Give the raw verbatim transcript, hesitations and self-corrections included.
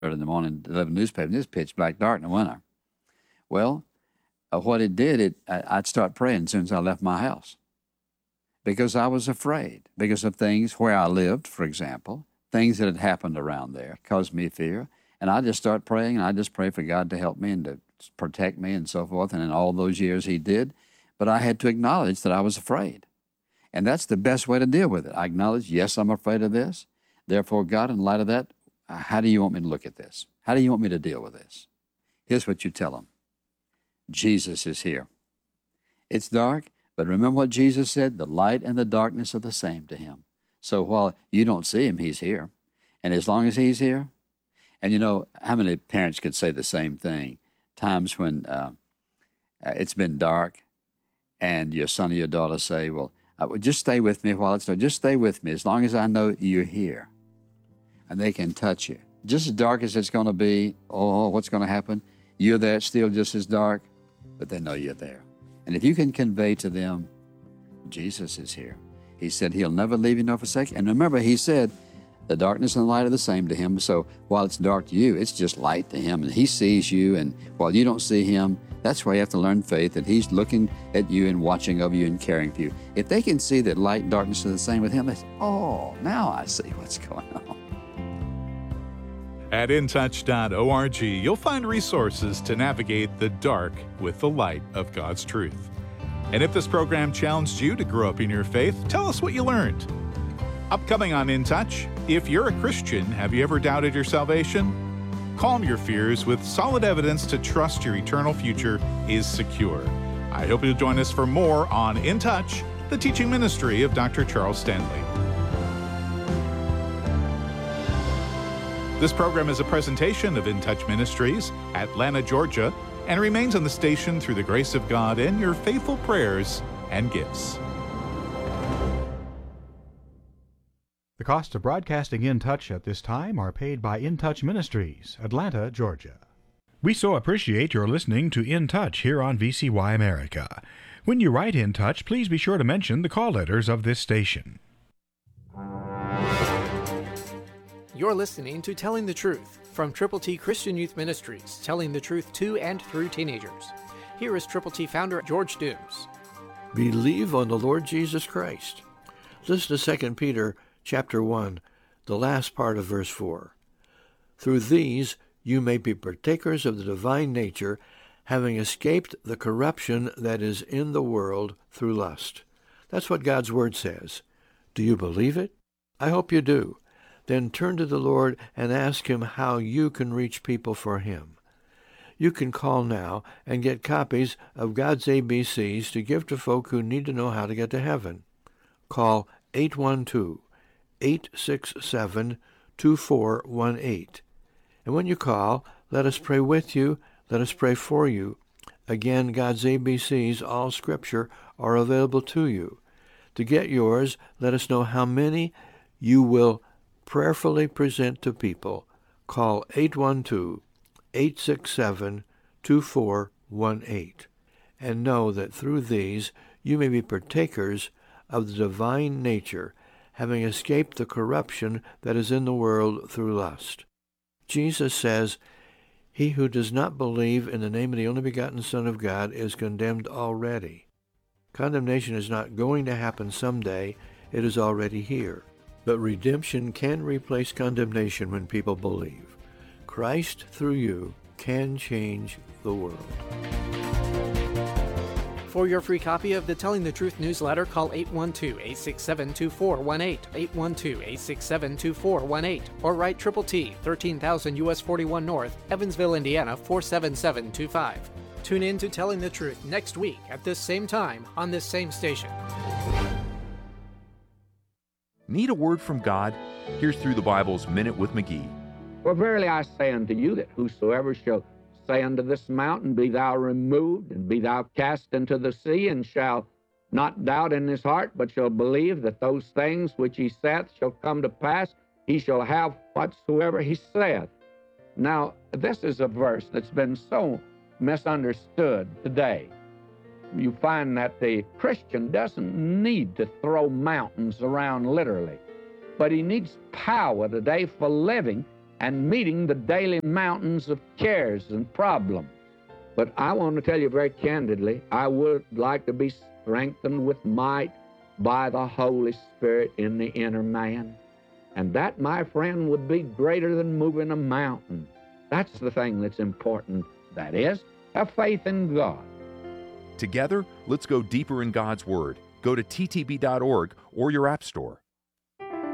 in the morning, deliver the newspaper, and it's pitch black dark in the winter. Well, uh, what it did, it I, I'd start praying as soon as I left my house because I was afraid, because of things where I lived, for example, things that had happened around there caused me fear. And I just start praying, and I just pray for God to help me and to protect me and so forth. And in all those years he did. But I had to acknowledge that I was afraid. And that's the best way to deal with it. I acknowledge, yes, I'm afraid of this. Therefore, God, in light of that, how do you want me to look at this? How do you want me to deal with this? Here's what you tell them. Jesus is here. It's dark, but remember what Jesus said? The light and the darkness are the same to him. So while you don't see him, he's here. And as long as he's here, and you know, how many parents could say the same thing? Times when uh, it's been dark and your son or your daughter say, well, I would just stay with me while it's dark. Just stay with me as long as I know you're here. And they can touch you. Just as dark as it's going to be, oh, what's going to happen? You're there, it's still just as dark, but they know you're there. And if you can convey to them, Jesus is here. He said he'll never leave you nor forsake you. And remember, he said, the darkness and the light are the same to him. So while it's dark to you, it's just light to him. And he sees you, and while you don't see him, that's why you have to learn faith, that he's looking at you and watching over you and caring for you. If they can see that light and darkness are the same with him, they say, oh, now I see what's going on. At in touch dot org, you'll find resources to navigate the dark with the light of God's truth. And if this program challenged you to grow up in your faith, tell us what you learned. Upcoming on In Touch, if you're a Christian, have you ever doubted your salvation? Calm your fears with solid evidence to trust your eternal future is secure. I hope you'll join us for more on In Touch, the teaching ministry of Doctor Charles Stanley. This program is a presentation of In Touch Ministries, Atlanta, Georgia, and remains on the station through the grace of God and your faithful prayers and gifts. The costs of broadcasting In Touch at this time are paid by In Touch Ministries, Atlanta, Georgia. We so appreciate your listening to In Touch here on V C Y America. When you write In Touch, please be sure to mention the call letters of this station. You're listening to Telling the Truth from Triple T Christian Youth Ministries, telling the truth to and through teenagers. Here is Triple T founder George Dooms. Believe on the Lord Jesus Christ. Listen to Second Peter chapter one, the last part of verse four. Through these you may be partakers of the divine nature, having escaped the corruption that is in the world through lust. That's what God's Word says. Do you believe it? I hope you do. Then turn to the Lord and ask Him how you can reach people for Him. You can call now and get copies of God's A B Cs to give to folk who need to know how to get to heaven. Call eight one two, eight six seven, two four one eight. And when you call, let us pray with you, let us pray for you. Again, God's A B Cs, all Scripture, are available to you. To get yours, let us know how many you will prayerfully present to people. Call eight one two, eight six seven, two four one eight. And know that through these you may be partakers of the divine nature, having escaped the corruption that is in the world through lust. Jesus says, he who does not believe in the name of the only begotten Son of God is condemned already. Condemnation is not going to happen someday, it is already here. But redemption can replace condemnation when people believe. Christ, through you, can change the world. For your free copy of the Telling the Truth newsletter, call eight one two, eight six seven, two four one eight, eight one two, eight six seven, two four one eight, or write Triple T, thirteen thousand U S forty-one North, Evansville, Indiana, four seven seven two five. Tune in to Telling the Truth next week at this same time on this same station. Need a word from God? Here's Through the Bible's Minute with McGee. For verily I say unto you that whosoever shall say unto this mountain, Be thou removed, and be thou cast into the sea, and shall not doubt in his heart, but shall believe that those things which he saith shall come to pass, he shall have whatsoever he saith. Now, this is a verse that's been so misunderstood today. You find that the Christian doesn't need to throw mountains around literally, but he needs power today for living and meeting the daily mountains of cares and problems. But I want to tell you very candidly, I would like to be strengthened with might by the Holy Spirit in the inner man. And that, my friend, would be greater than moving a mountain. That's the thing that's important. That is, have faith in God. Together, let's go deeper in God's Word. Go to T T B dot org or your app store.